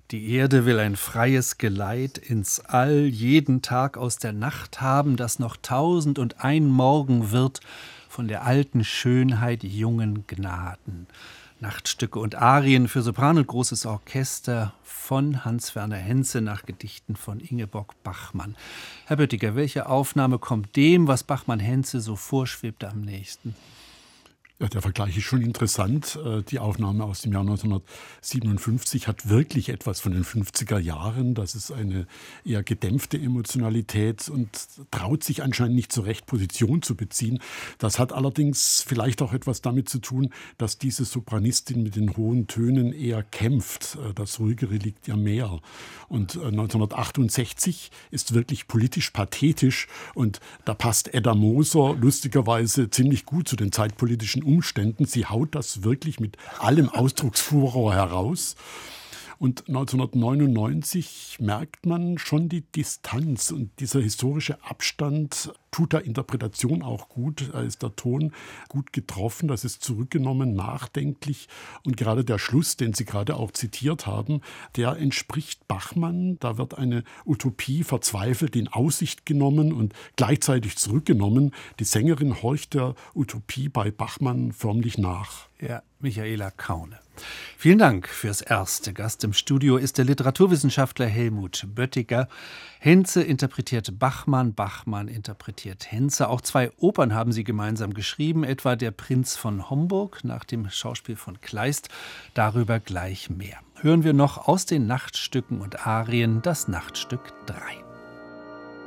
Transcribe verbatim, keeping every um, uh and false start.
Die Erde will ein freies Geleit ins All, jeden Tag aus der Nacht haben, das noch tausend und ein Morgen wird, von der alten Schönheit jungen Gnaden. Nachtstücke und Arien für Sopran und großes Orchester von Hans-Werner Henze nach Gedichten von Ingeborg Bachmann. Herr Böttiger, welche Aufnahme kommt dem, was Bachmann-Henze so vorschwebte, am nächsten? Ja, der Vergleich ist schon interessant. Die Aufnahme aus dem Jahr neunzehnhundertsiebenundfünfzig hat wirklich etwas von den fünfziger Jahren. Das ist eine eher gedämpfte Emotionalität und traut sich anscheinend nicht so recht, Position zu beziehen. Das hat allerdings vielleicht auch etwas damit zu tun, dass diese Sopranistin mit den hohen Tönen eher kämpft. Das Ruhigere liegt ja mehr. Und neunzehnhundertachtundsechzig ist wirklich politisch pathetisch und da passt Edda Moser lustigerweise ziemlich gut zu den zeitpolitischen Umständen. Sie haut das wirklich mit allem Ausdrucksfuror heraus. Und neunzehnhundertneunundneunzig merkt man schon die Distanz und dieser historische Abstand tut der Interpretation auch gut. Da ist der Ton gut getroffen, das ist zurückgenommen, nachdenklich. Und gerade der Schluss, den Sie gerade auch zitiert haben, der entspricht Bachmann. Da wird eine Utopie verzweifelt in Aussicht genommen und gleichzeitig zurückgenommen. Die Sängerin horcht der Utopie bei Bachmann förmlich nach. Ja, Michaela Kaune. Vielen Dank fürs Erste. Gast im Studio ist der Literaturwissenschaftler Helmut Böttiger. Henze interpretiert Bachmann, Bachmann interpretiert Henze. Auch zwei Opern haben sie gemeinsam geschrieben, etwa Der Prinz von Homburg nach dem Schauspiel von Kleist. Darüber gleich mehr. Hören wir noch aus den Nachtstücken und Arien das Nachtstück drei.